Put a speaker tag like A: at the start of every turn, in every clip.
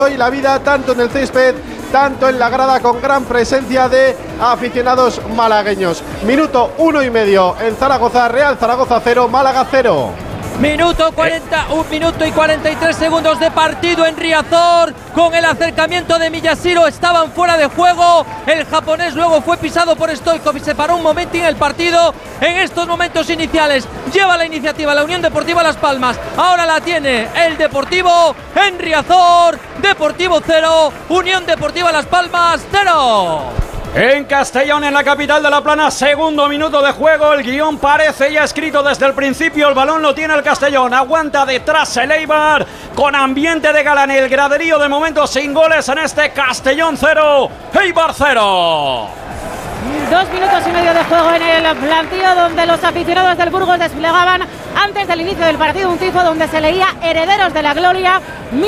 A: hoy la vida tanto en el césped, tanto en la grada, con gran presencia de aficionados malagueños. Minuto 1,5 en Zaragoza, Real Zaragoza 0, Málaga 0.
B: Minuto 40, 1 minuto y 43 segundos de partido en Riazor. Con el acercamiento de Miyashiro estaban fuera de juego. El japonés luego fue pisado por Stoichkov y se paró un momento en el partido. En estos momentos iniciales lleva la iniciativa la Unión Deportiva Las Palmas. Ahora la tiene el Deportivo en Riazor. Deportivo 0, Unión Deportiva Las Palmas 0.
C: En Castellón, en la capital de La Plana, segundo minuto de juego. El guión parece ya escrito desde el principio. El balón lo tiene el Castellón. Aguanta detrás el Eibar con ambiente de gala en el graderío. De momento sin goles en este Castellón 0, Eibar 0.
D: 2 minutos y medio de juego en el plantío, donde los aficionados del Burgos desplegaban antes del inicio del partido un tifo donde se leía Herederos de la Gloria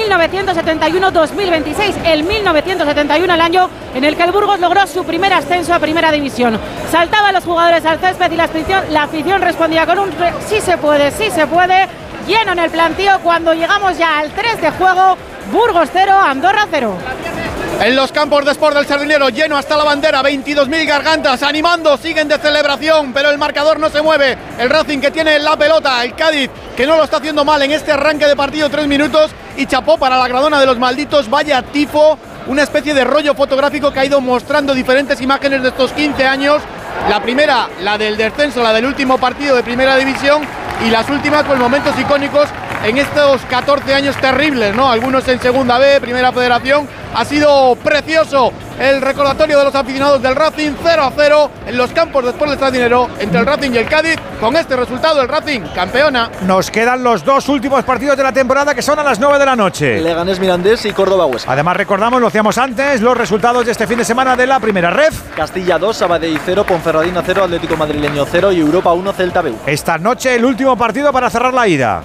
D: 1971-2026, el 1971 el año en el que el Burgos logró su primer ascenso a Primera División. Saltaban los jugadores al césped y la afición respondía con un sí se puede, lleno en el plantío cuando llegamos ya al 3 de juego. Burgos 0, Andorra 0.
E: En los campos de Sport del Sardinero, lleno hasta la bandera, 22.000 gargantas animando, siguen de celebración, pero el marcador no se mueve. El Racing que tiene la pelota, el Cádiz que no lo está haciendo mal en este arranque de partido, 3 minutos, y chapó para la Gradona de los malditos. Vaya tifo, una especie de rollo fotográfico que ha ido mostrando diferentes imágenes de estos 15 años. La primera, la del descenso, la del último partido de Primera División, y las últimas, pues momentos icónicos en estos 14 años terribles, ¿no? Algunos en Segunda B, Primera Federación. Ha sido precioso el recordatorio de los aficionados del Racing, 0-0 en los campos de Sport del Sardinero entre el Racing y el Cádiz. Con este resultado el Racing campeona.
F: Nos quedan los 2 últimos partidos de la temporada, que son a las 9 de la noche.
G: Leganés Mirandés y Córdoba Huesca.
F: Además recordamos, lo hacíamos antes, los resultados de este fin de semana de la primera ref.
G: Castilla 2, Sabadell 0, Ponferradina 0, Atlético Madrileño 0 y Europa 1, Celta B1.
F: Esta noche el último partido para cerrar la ida.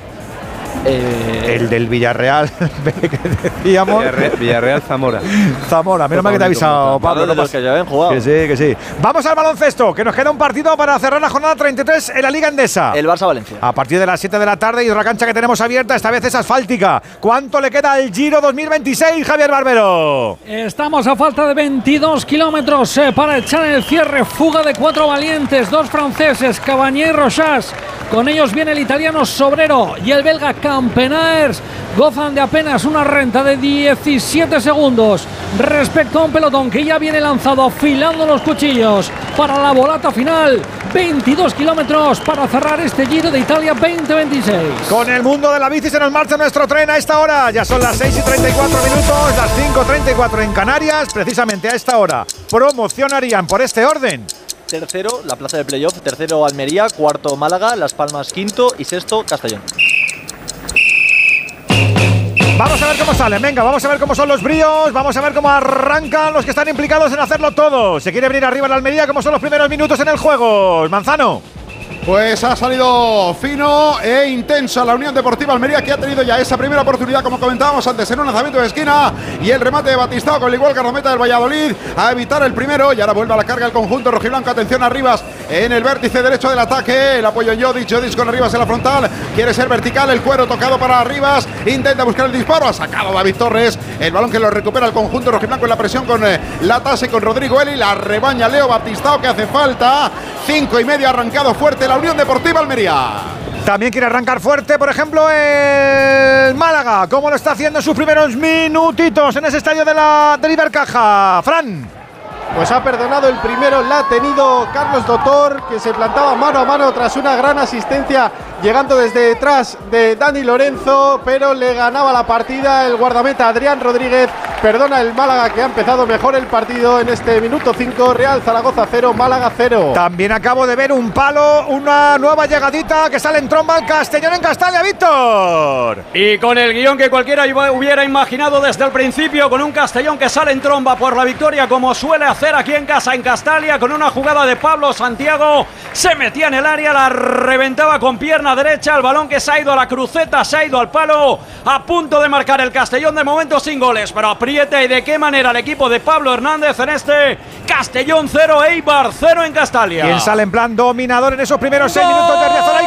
F: El del Villarreal que decíamos.
H: Villarreal Zamora.
F: Menos mal que te ha avisado, Pablo.
G: De los que ya habían jugado.
F: Que sí. Vamos al baloncesto, que nos queda un partido para cerrar la jornada 33 en la Liga Endesa.
G: El Barça-Valencia.
F: A partir de las 7 de la tarde, y otra cancha que tenemos abierta, esta vez es asfáltica. ¿Cuánto le queda al Giro 2026, Javier Barbero?
I: Estamos a falta de 22 kilómetros para echar el cierre. Fuga de 4 valientes, 2 franceses, Cavagné y Rochas. Con ellos viene el italiano Sobrero y el belga Campenaers. Gozan de apenas una renta de 17 segundos respecto a un pelotón que ya viene lanzado, afilando los cuchillos para la volata final. 22 kilómetros para cerrar este Giro de Italia 2026.
F: Con el mundo de la bici se nos marcha nuestro tren a esta hora. Ya son las 6:34 minutos, las 5:34 en Canarias. Precisamente a esta hora promocionarían por este orden:
G: tercero, la plaza de playoff. Tercero, Almería. Cuarto, Málaga. Las Palmas, quinto. Y sexto, Castellón.
F: Vamos a ver cómo salen, venga, vamos a ver cómo son los bríos, vamos a ver cómo arrancan los que están implicados en hacerlo todo. Se quiere venir arriba en la Almería, como son los primeros minutos en el juego. Manzano.
J: Pues ha salido fino e intensa la Unión Deportiva Almería, que ha tenido ya esa primera oportunidad, como comentábamos antes, en un lanzamiento de esquina, y el remate de Batistao con el igual guardameta del Valladolid a evitar el primero, y ahora vuelve a la carga el conjunto rojiblanco. Atención a Rivas en el vértice derecho del ataque, el apoyo en Jodic con Rivas en la frontal, quiere ser vertical, el cuero tocado para Rivas, intenta buscar el disparo, ha sacado David Torres, el balón que lo recupera el conjunto rojiblanco en la presión con la tase con Rodrigo Eli, la rebaña Leo Batistao, que hace falta. 5:30 arrancado fuerte la Unión Deportiva Almería.
F: También quiere arrancar fuerte, por ejemplo, el Málaga, como lo está haciendo en sus primeros minutitos en ese estadio del Ibercaja. Fran.
A: Pues ha perdonado el primero, la ha tenido Carlos Dotor, que se plantaba mano a mano tras una gran asistencia, llegando desde detrás de Dani Lorenzo, pero le ganaba la partida el guardameta Adrián Rodríguez. Perdona el Málaga, que ha empezado mejor el partido en este minuto 5. Real Zaragoza 0, Málaga 0.
F: También acabo de ver un palo, una nueva llegadita que sale en tromba al Castellón en Castalia, Víctor.
C: Y con el guión que cualquiera hubiera imaginado desde el principio, con un Castellón que sale en tromba por la victoria, como suele hacer aquí en casa en Castalia, con una jugada de Pablo Santiago, se metía en el área, la reventaba con pierna derecha, el balón que se ha ido a la cruceta, se ha ido al palo, a punto de marcar el Castellón, de momento sin goles, pero aprieta, y de qué manera el equipo de Pablo Hernández en este Castellón 0, Eibar 0 en Castalia.
F: ¿Quién sale en plan dominador en esos primeros 6 minutos de Riazor?